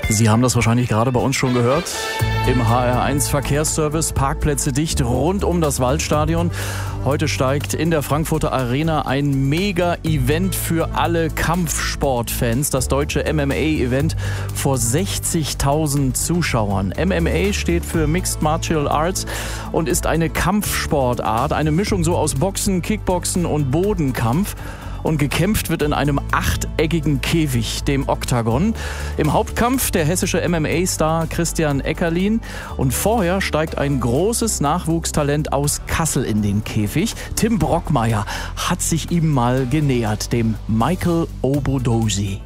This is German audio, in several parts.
Sie haben das wahrscheinlich gerade bei uns schon gehört. Im HR1 Verkehrsservice, Parkplätze dicht rund um das Waldstadion. Heute steigt in der Frankfurter Arena ein Mega-Event für alle Kampfsportfans. Das deutsche MMA-Event vor 60.000 Zuschauern. MMA steht für Mixed Martial Arts und ist eine Kampfsportart. Eine Mischung so aus Boxen, Kickboxen und Bodenkampf. Und gekämpft wird in einem achteckigen Käfig, dem Oktagon. Im Hauptkampf der hessische MMA-Star Christian Eckerlin. Und vorher steigt ein großes Nachwuchstalent aus Kassel in den Käfig. Tim Brockmeier hat sich ihm mal genähert, dem Michael Obodozi.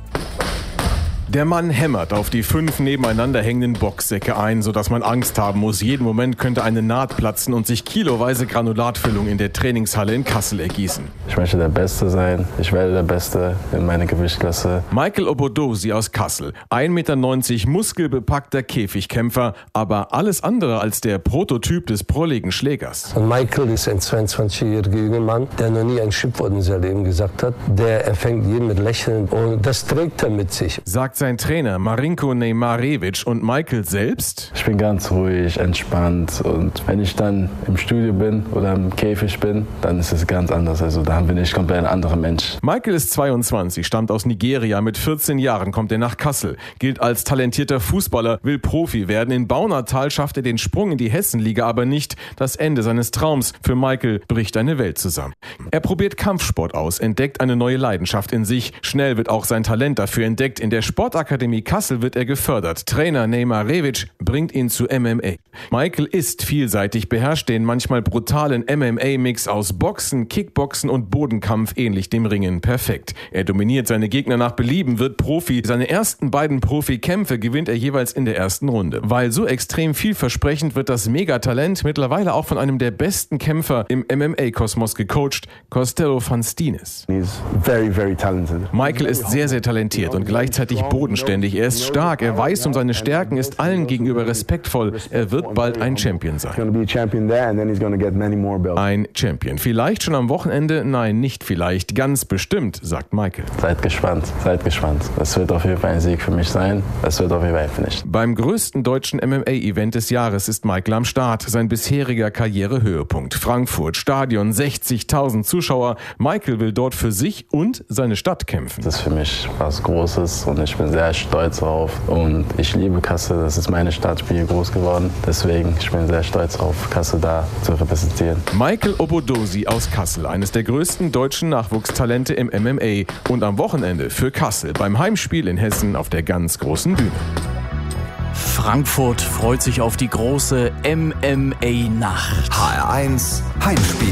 Der Mann hämmert auf die 5 nebeneinander hängenden Boxsäcke ein, sodass man Angst haben muss. Jeden Moment könnte eine Naht platzen und sich kiloweise Granulatfüllung in der Trainingshalle in Kassel ergießen. Ich möchte der Beste sein. Ich werde der Beste in meiner Gewichtsklasse. Michael Obodozi aus Kassel. 1,90 Meter muskelbepackter Käfigkämpfer, aber alles andere als der Prototyp des prolligen Schlägers. Und Michael ist ein 22-jähriger junger Mann, der noch nie ein Schimpfwort in seinem Leben gesagt hat. Der empfängt jeden mit Lächeln und das trägt er mit sich. Sagt sein Trainer Marinko Neymarevic. Und Michael selbst? Ich bin ganz ruhig, entspannt, und wenn ich dann im Studio bin oder im Käfig bin, dann ist es ganz anders. Also da bin ich komplett ein anderer Mensch. Michael ist 22, stammt aus Nigeria. Mit 14 Jahren kommt er nach Kassel, gilt als talentierter Fußballer, will Profi werden. In Baunatal schafft er den Sprung in die Hessenliga aber nicht. Das Ende seines Traums. Für Michael bricht eine Welt zusammen. Er probiert Kampfsport aus, entdeckt eine neue Leidenschaft in sich. Schnell wird auch sein Talent dafür entdeckt. In der Sportakademie Kassel wird er gefördert. Trainer Neymarevic bringt ihn zu MMA. Michael ist vielseitig, beherrscht den manchmal brutalen MMA-Mix aus Boxen, Kickboxen und Bodenkampf, ähnlich dem Ringen, perfekt. Er dominiert seine Gegner nach Belieben, wird Profi. Seine ersten beiden Profikämpfe gewinnt er jeweils in der ersten Runde. Weil so extrem vielversprechend wird das Megatalent mittlerweile auch von einem der besten Kämpfer im MMA-Kosmos gecoacht, Costello van Steenis. Michael ist sehr, sehr talentiert und gleichzeitig bodenständig. Er ist stark, er weiß um seine Stärken, ist allen gegenüber respektvoll. Er wird bald ein Champion sein. Ein Champion. Vielleicht schon am Wochenende? Nein, nicht vielleicht. Ganz bestimmt, sagt Michael. Seid gespannt, seid gespannt. Das wird auf jeden Fall ein Sieg für mich sein. Das wird auf jeden Fall nicht. Beim größten deutschen MMA-Event des Jahres ist Michael am Start. Sein bisheriger Karrierehöhepunkt. Frankfurt, Stadion, 60.000 Zuschauer. Michael will dort für sich und seine Stadt kämpfen. Das ist für mich was Großes und ich bin sehr stolz darauf. Und ich liebe Kassel, das ist meine Stadt, ich bin hier groß geworden. Deswegen, ich bin sehr stolz darauf, Kassel da zu repräsentieren. Michael Obodozi aus Kassel, eines der größten deutschen Nachwuchstalente im MMA. Und am Wochenende für Kassel beim Heimspiel in Hessen auf der ganz großen Bühne. Frankfurt freut sich auf die große MMA-Nacht. HR1 Heimspiel.